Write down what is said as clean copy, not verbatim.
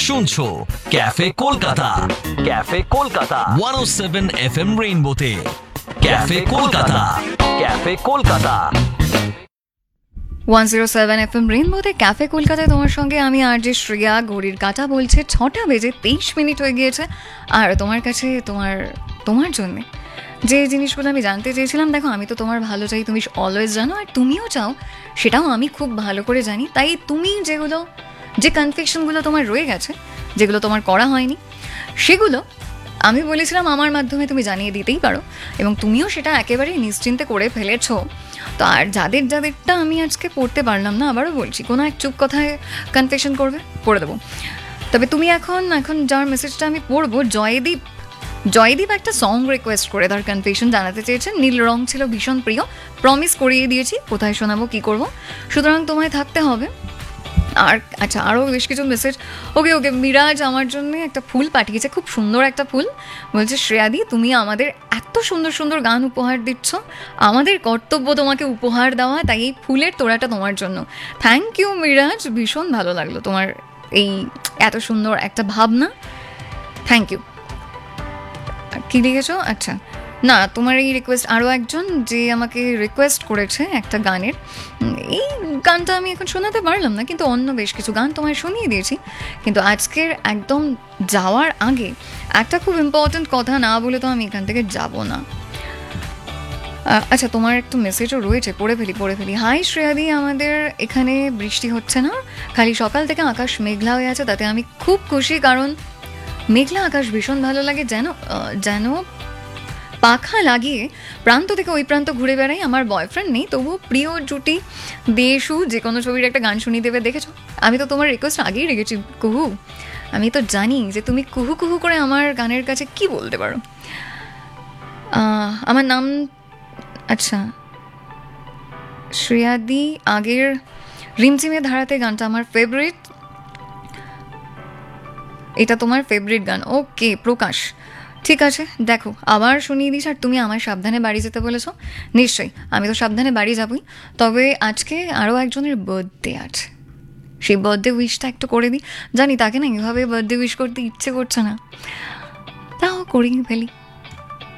শুনছো cafe Kolkata 107 FM রেইনবোতে cafe Kolkata 107 FM রেইনবোতে cafe কলকাতায় তোমার সঙ্গে আমি আরজে শ্রেয়া। ঘড়ির কাঁটা বলছে 6:23 হয়ে গিয়েছে। আর তোমার কাছে তোমার জন্য যে জিনিসগুলো আমি জানতে চেয়েছিলাম, দেখো আমি তো তোমার ভালো চাই, তুমি অলওয়েজ জানো, আর তুমিও চাও সেটাও আমি খুব ভালো করে জানি। তাই তুমি যে কনফেকশনগুলো তোমার রয়ে গেছে, যেগুলো তোমার করা হয়নি, সেগুলো আমি বলেছিলাম আমার মাধ্যমে তুমি জানিয়ে দিতেই পারো, এবং তুমিও সেটা একেবারেই নিশ্চিন্তে করে ফেলেছো। তো আর যাদেরটা আমি আজকে পড়তে পারলাম না, আবারও বলছি, কোনো এক চুপ কথায় কনফেশন করে দেবো। তবে তুমি এখন যার মেসেজটা আমি পড়বো, জয়দীপ একটা সং রিকোয়েস্ট করে তার কনফেশন জানাতে চেয়েছেন। নীল রং ছিল ভীষণ প্রিয়, প্রমিস করিয়ে দিয়েছি, কোথায় শোনাবো, কী করবো, সুতরাং তোমায় থাকতে হবে। আর আচ্ছা, আরও বেশ কিছু মেসেজ। ওকে মিরাজ আমার জন্য একটা ফুল পাঠিয়েছে, খুব সুন্দর একটা ফুল। বলছে, শ্রেয়াদি তুমি আমাদের এত সুন্দর সুন্দর গান উপহার দিচ্ছ, আমাদের কর্তব্য তোমাকে উপহার দেওয়া, তাই এই ফুলের তোড়াটা তোমার জন্য। থ্যাংক ইউ মিরাজ, ভীষণ ভালো লাগলো তোমার এই এত সুন্দর একটা ভাবনা, থ্যাংক ইউ। কী লিখেছো? আচ্ছা না, তোমার এই রিকোয়েস্ট আরও একজন যে আমাকে রিকোয়েস্ট করেছে একটা গানের, এই গানটা আমি এখন শোনাতে পারলাম না, কিন্তু অন্য বেশ কিছু গান তোমায় শুনিয়ে দিয়েছি। কিন্তু আজকের একদম যাওয়ার আগে একটা খুব ইম্পর্ট্যান্ট কথা না বলে তো আমি এখান থেকে যাব না। আচ্ছা, তোমার একটু মেসেজও রয়েছে, পড়ে ফেলি। হাই শ্রেয়াদি, আমাদের এখানে বৃষ্টি হচ্ছে না, খালি সকাল থেকে আকাশ মেঘলা হয়ে আছে, তাতে আমি খুব খুশি, কারণ মেঘলা আকাশ ভীষণ ভালো লাগে, যেন পাখা লাগিয়ে প্রান্ত থেকে ওই প্রান্ত ঘুরে বেড়াই। আমার বয়ফ্রেন্ড নেই, তবুও প্রিয় জুটি দেশু যে কোনো ছবির একটা গান শুনিয়ে দেবে। দেখেছো, আমি তো তোমার রিকোয়েস্ট আগেই রেখেছি, কুহু। আমি তো জানি যে তুমি কুহু কুহু করে আমার গানের কাছে কি বলতে পারো। আমার নাম, আচ্ছা শ্রেয়াদি, আগের রিমঝিমের ধারাতে গানটা আমার ফেভারিট, এটা তোমার ফেভারিট গান। ওকে প্রকাশ, ঠিক আছে, দেখো আবার শুনিয়ে দিস। আর তুমি আমার সাবধানে বাড়ি যেতে বলেছো, নিশ্চয়ই আমি তো সাবধানে বাড়ি যাবই। তবে আজকে আরও একজনের বার্থডে আছে, সেই বার্থডে উইশটা একটু করে দিই। জানি তাকে না এভাবে বার্থডে উইশ করতে ইচ্ছে করছে না, তাও করেই ফেলি।